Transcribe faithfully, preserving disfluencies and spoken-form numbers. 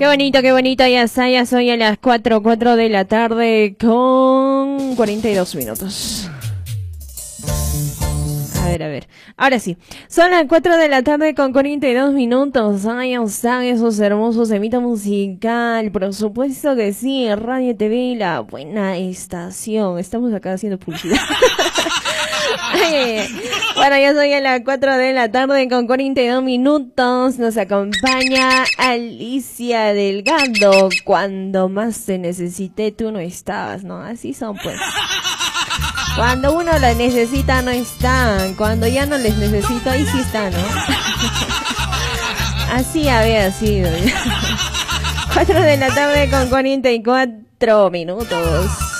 Qué bonito, qué bonito, ya está, ya soy a las cuatro, cuatro de la tarde con cuarenta y dos minutos. A ver, a ver, ahora sí, son las cuatro de la tarde con cuarenta y dos minutos. Ay, están esos hermosos temita musical, por supuesto que sí, Radio T V, la buena estación. Estamos acá haciendo publicidad. Ay, bueno, ya soy a las cuatro de la tarde con cuarenta y dos minutos. Nos acompaña Alicia Delgado. Cuando más te necesité, tú no estabas, ¿no? Así son, pues. Cuando uno la necesita, no están. Cuando ya no les necesito, ahí sí están, ¿no? Así había sido. cuatro de la tarde con cuarenta y cuatro minutos.